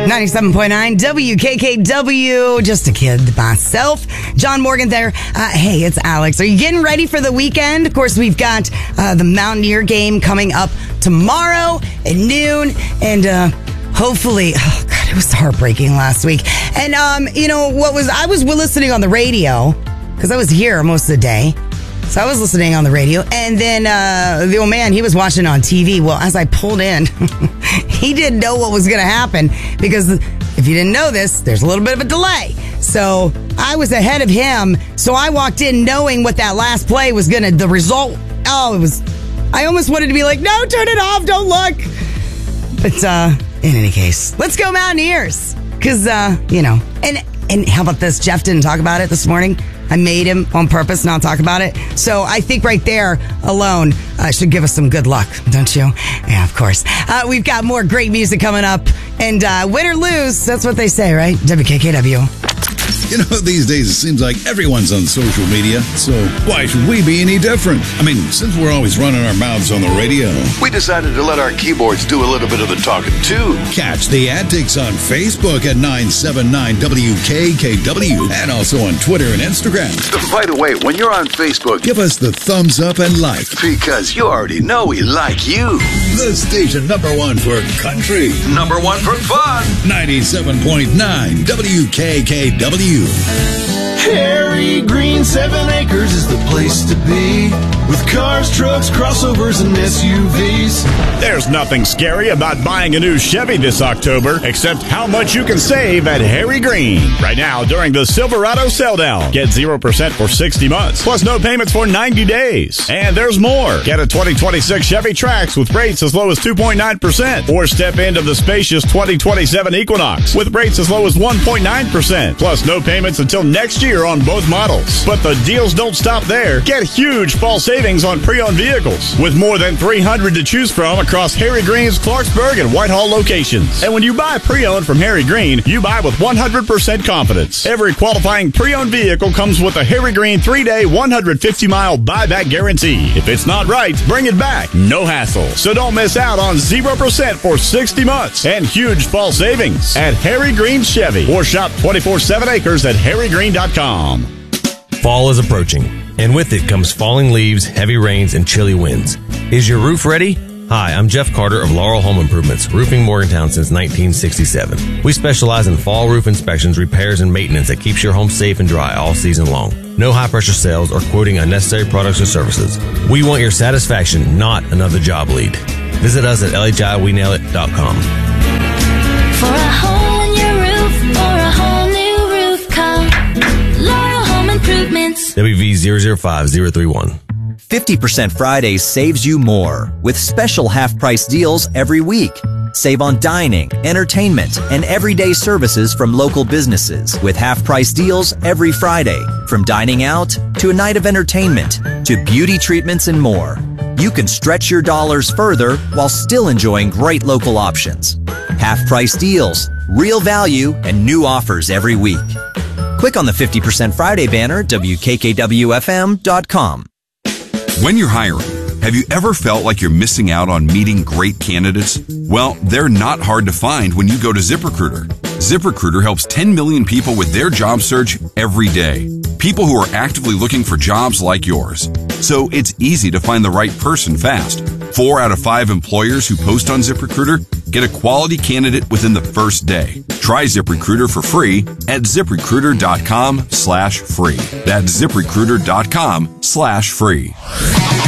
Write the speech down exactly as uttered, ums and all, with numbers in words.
ninety-seven point nine W K K W. Just a kid myself. John Morgan there. Uh, hey, it's Alex. Are you getting ready for the weekend? Of course, we've got uh, the Mountaineer game coming up tomorrow at noon. And uh, hopefully, oh God, it was heartbreaking last week. And, um, you know, what was, I was listening on the radio because I was here most of the day. So I was listening on the radio, and then uh, the old man, he was watching on T V. Well, as I pulled in, he didn't know what was going to happen because if you didn't know this, there's a little bit of a delay. So I was ahead of him. So I walked in knowing what that last play was going to, the result. Oh, it was, I almost wanted to be like, no, turn it off. Don't look. But uh, in any case, let's go Mountaineers. Because, uh, you know, and, and how about this? Jeff didn't talk about it this morning. I made him on purpose not talk about it. So I think right there alone uh, should give us some good luck, don't you? Yeah, of course. Uh, we've got more great music coming up. And uh, win or lose, that's what they say, right? W K K W. You know, these days it seems like everyone's on social media, so why should we be any different? I mean, since we're always running our mouths on the radio, we decided to let our keyboards do a little bit of the talking, too. Catch the antics on Facebook at nine seven nine W K K W and also on Twitter and Instagram. By the way, when you're on Facebook, give us the thumbs up and like. Because you already know we like you. The station number one for country. Number one for fun. ninety-seven point nine W K K W. Harry Green, seven acres is the place to be. With cars, trucks, crossovers, and S U Vs. There's nothing scary about buying a new Chevy this October, except how much you can save at Harry Green. Right now, during the Silverado Sell Down, get zero percent for sixty months, plus no payments for ninety days. And there's more. Get a twenty twenty-six Chevy Trax with rates as low as two point nine percent, or step into the spacious twenty twenty-seven Equinox with rates as low as one point nine percent, plus no payments until next year on both models. But the deals don't stop there. Get huge fall savings on pre-owned vehicles with more than three hundred to choose from across Harry Green's Clarksburg and Whitehall locations. And when you buy pre-owned from Harry Green, you buy with one hundred percent confidence. Every qualifying pre-owned vehicle comes with a Harry Green three-day, one hundred fifty mile buyback guarantee. If it's not right, bring it back. No hassle. So don't miss out on zero percent for sixty months and huge fall savings at Harry Green Chevy, or shop twenty-four seven acres at harry green dot com. Fall is approaching, and with it comes falling leaves, heavy rains, and chilly winds. Is your roof ready? Hi, I'm Jeff Carter of Laurel Home Improvements, roofing Morgantown since nineteen sixty-seven. We specialize in fall roof inspections, repairs, and maintenance that keeps your home safe and dry all season long. No high-pressure sales or quoting unnecessary products or services. We want your satisfaction, not another job lead. Visit us at L H I we nail it dot com. For a hole in your roof or a whole new roof, call Laurel Home Improvements. W V zero zero five zero three one. fifty percent Fridays saves you more with special half-price deals every week. Save on dining, entertainment, and everyday services from local businesses with half-price deals every Friday. From dining out to a night of entertainment to beauty treatments and more. You can stretch your dollars further while still enjoying great local options. Half-price deals, real value, and new offers every week. Click on the fifty percent Friday banner, W K K W F M dot com. When you're hiring, have you ever felt like you're missing out on meeting great candidates? Well, they're not hard to find when you go to ZipRecruiter. ZipRecruiter helps ten million people with their job search every day. People who are actively looking for jobs like yours. So it's easy to find the right person fast. Four out of five employers who post on ZipRecruiter get a quality candidate within the first day. Try ZipRecruiter for free at ZipRecruiter dot com slash free. That's ZipRecruiter dot com slash free.